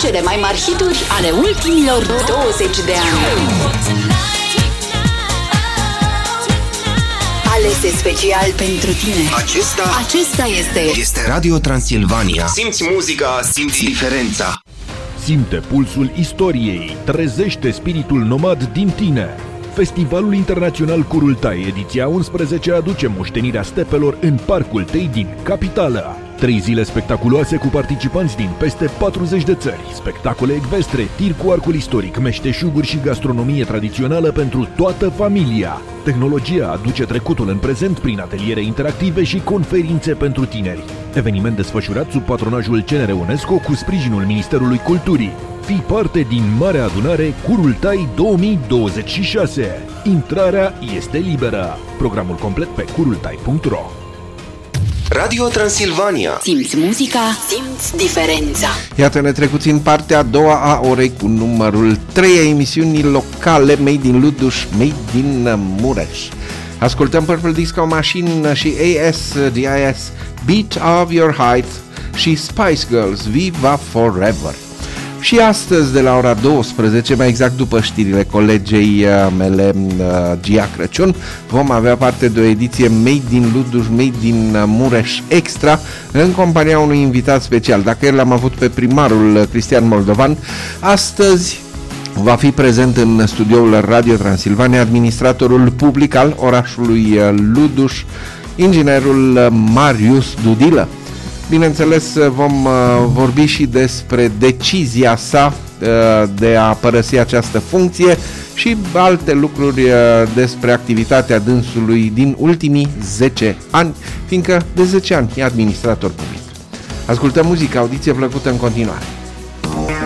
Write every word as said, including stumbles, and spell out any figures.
cele mai mari hituri ale ultimilor douăzeci de ani. Alese special pentru tine. Acesta, Acesta este este Radio Transilvania. Simți muzica, simți diferența. Simte pulsul istoriei, trezește spiritul nomad din tine. Festivalul Internațional Kurultai, ediția unsprezece, aduce moștenirea stepelor în parcul tăi din capitală. Trei zile spectaculoase cu participanți din peste patruzeci de țări, spectacole ecvestre, tir cu arcul istoric, meșteșuguri și gastronomie tradițională pentru toată familia. Tehnologia aduce trecutul în prezent prin ateliere interactive și conferințe pentru tineri. Eveniment desfășurat sub patronajul C N R UNESCO cu sprijinul Ministerului Culturii. Fii parte din Marea Adunare Kurultai două mii douăzeci și șase. Intrarea este liberă. Programul complet pe kurultai punct ro. Radio Transilvania. Simți muzica, simți diferența. Iată-ne trecuți în partea a doua a orei cu numărul trei a emisiunii locale Made in Luduș, Made in Mureș. Ascultăm Purple Disco Machine și A S D I S, Beat of Your Height și Spice Girls, Viva Forever. Și astăzi, de la ora douăsprezece, mai exact după știrile colegei mele Gia Crăciun, vom avea parte de o ediție Made in Luduș, Made in Mureș Extra, în compania unui invitat special. Dacă ieri l-am avut pe primarul Cristian Moldovan, astăzi va fi prezent în studioul Radio Transilvania administratorul public al orașului Luduș, inginerul Marius Dudilă. Bineînțeles, vom uh, vorbi și despre decizia sa uh, de a părăsi această funcție și alte lucruri uh, despre activitatea dânsului din ultimii zece ani, fiindcă de zece ani e administrator public. Ascultăm muzică, audiție plăcută în continuare.